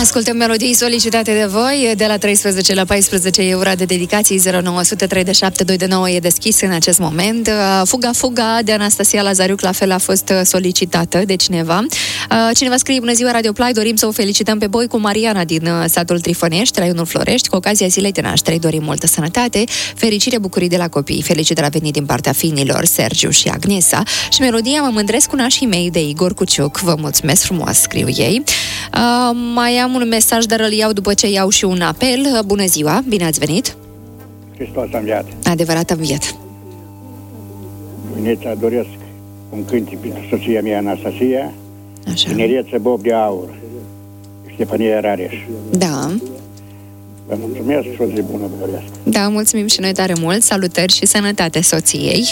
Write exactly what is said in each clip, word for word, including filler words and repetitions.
Ascultăm melodii solicitate de voi. De la treisprezece la paisprezece e ora de dedicații. Zero nouă zero trei șapte doi nouă e deschis în acest moment. Fuga Fuga de Anastasia Lazariuc la fel a fost solicitată de cineva. Cineva scrie: bună ziua Radio Play, dorim să o felicităm pe Boicu Mariana din satul Trifănești, raionul Florești, cu ocazia zilei de naștere. Dorim multă sănătate, fericire, bucurii de la copii. Felicitări a venit din partea fiinilor Sergiu și Agnesa. Și melodia Mă mândresc cu nașii mei de Igor Cuciuc. Vă mulțumesc frumos, scriu ei. Uh, mai am un mesaj, dar îl iau după ce iau și un apel. Bună ziua, bine ați venit! Hristos a înviat! Adevărat a înviat! Dimineața doresc un cântec pentru soția mea, Anastasia. Așa. Tinerețe Bob de Aur, Ștefania Rareș. Da. Vă mulțumesc și o zi bună vă doresc. Da, mulțumim și noi tare mult. Salutări și sănătate soției.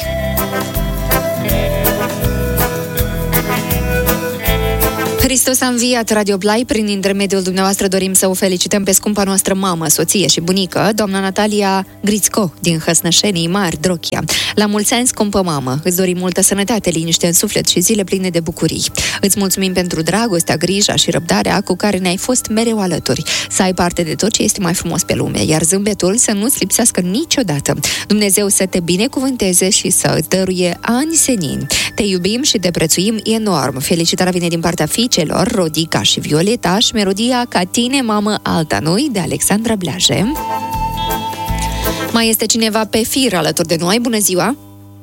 Hristos a înviat, Radio Play. Prin intermediul dumneavoastră dorim să o felicităm pe scumpa noastră mamă, soție și bunică, doamna Natalia Grițco, din Hăsnășenii Mari, Drochia. La mulți ani, scumpă mamă, îți dorim multă sănătate, liniște în suflet și zile pline de bucurii. Îți mulțumim pentru dragostea, grija și răbdarea cu care ne-ai fost mereu alături. Să ai parte de tot ce este mai frumos pe lume, iar zâmbetul să nu-ți lipsească niciodată. Dumnezeu să te binecuvânteze și să îți dăruie ani senini. Te iubim și te prețuim enorm. Felicitarea vine din partea fiicei celor, Rodica și Violeta, și melodia Ca tine, mamă, alta nu, de Alexandra Blaje. Mai este cineva pe fir alături de noi. Bună ziua!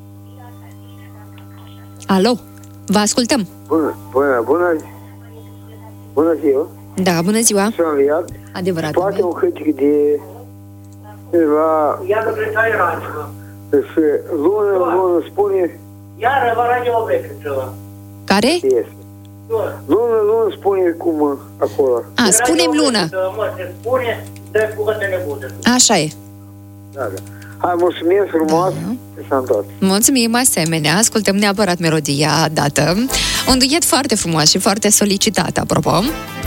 Alo, vă ascultăm! Bună, bună, bună! Bună ziua! Da, bună ziua! S-a înviat. Adevărat. Poate un cântec de... ceva... Iată că și lună, lună spune... Iară vă radio veche ceva. Care? Este. Lună, lună spune cum acolo. A, spunem lună. Se spune, dă cu de nebună. Așa e. Da, da. Hai, mulțumim frumos și s-a întors. Mulțumim asemenea, ascultăm neapărat melodia dată. Un duet foarte frumos și foarte solicitat, apropo.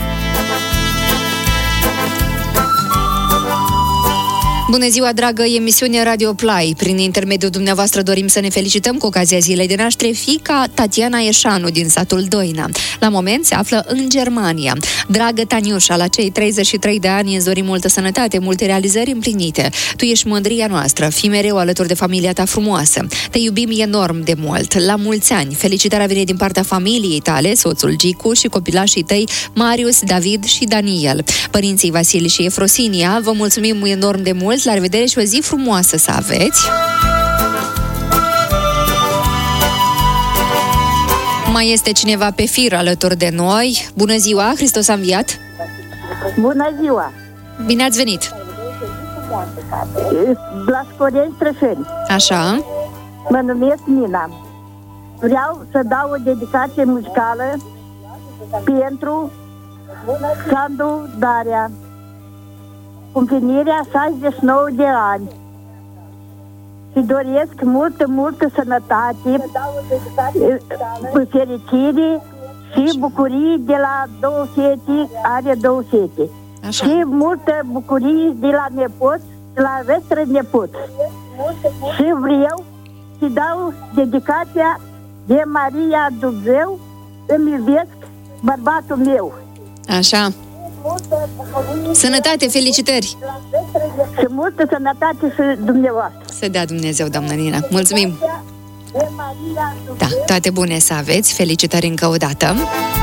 Bună ziua, dragă emisiune Radio Play. Prin intermediul dumneavoastră dorim să ne felicităm cu ocazia zilei de naștere fiica Tatiana Eșanu din satul Doina. La moment se află în Germania. Dragă Taniușa, la cei treizeci și trei de ani îți dorim multă sănătate, multe realizări împlinite. Tu ești mândria noastră, fii mereu alături de familia ta frumoasă. Te iubim enorm de mult. La mulți ani. Felicitarea vine din partea familiei tale, soțul Gicu și copilașii tăi Marius, David și Daniel. Părinții Vasile și Efrosinia, vă mulțumim enorm de mult. La revedere și o zi frumoasă să aveți! Mai este cineva pe fir alături de noi. Bună ziua, Hristos a înviat! Bună ziua! Bine ați venit! La Scoreni Strășeni. Așa. Mă numesc Nina. Vreau să dau o dedicație muzicală pentru Sandu Daria, cu împlinirea șaizeci și nouă de ani. Și doresc multă, multă sănătate, fericire și bucurii de la două fete, are două fete. Așa. Și multă bucurie de la nepot, de la vestre nepot. Și vreau să dau dedicația de Maria Dumnezeu, îmi iubesc bărbatul meu. Așa. Sănătate, felicitări! Și multă sănătate și dumneavoastră. Să dea Dumnezeu, doamnă Nina. Mulțumim! Da, toate bune să aveți. Felicitări încă o dată.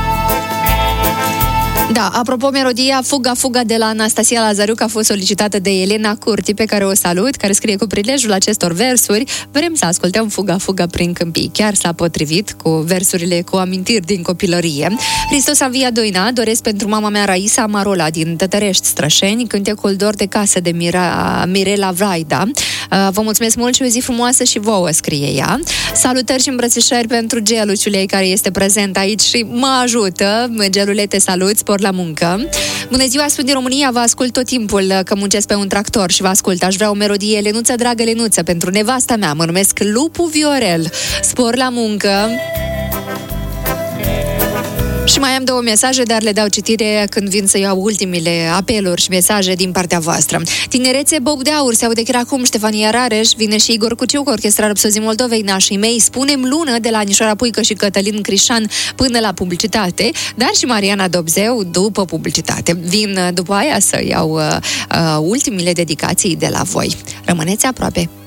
Da, apropo, melodia Fuga Fuga de la Anastasia Lazariuc a fost solicitată de Elena Curti, pe care o salut, care scrie: cu prilejul acestor versuri vrem să ascultăm Fuga Fuga prin câmpii. Chiar s-a potrivit cu versurile cu amintiri din copilărie. Hristos a înviat Doina, doresc pentru mama mea Raisa Marola din Tătărești Strășeni, cântecul Dor de casă de Mira, Mirela Vraida. Vă mulțumesc mult și o zi frumoasă și vouă, scrie ea. Salutări și îmbrățișări pentru Gelu Ciulei, care este prezent aici și mă ajută. Gelule, te salut, spor la muncă. Bună ziua, sunt din România, vă ascult tot timpul că muncesc pe un tractor și vă ascult. Aș vrea o melodie, Lenuță, dragă Lenuță, pentru nevasta mea. Mă numesc Lupu Viorel. Spor la muncă. Și mai am două mesaje, dar le dau citire când vin să iau ultimele apeluri și mesaje din partea voastră. Tinerețe, Bob de Aur, se aude chiar acum Ștefania Rareș, vine și Igor Cuciu cu Orchestra Rapsozii Moldovei, nașii mei, spunem lună de la Anișoara Puică și Cătălin Crișan până la publicitate, dar și Mariana Dobzeu după publicitate. Vin după aia să iau uh, uh, ultimele dedicații de la voi. Rămâneți aproape!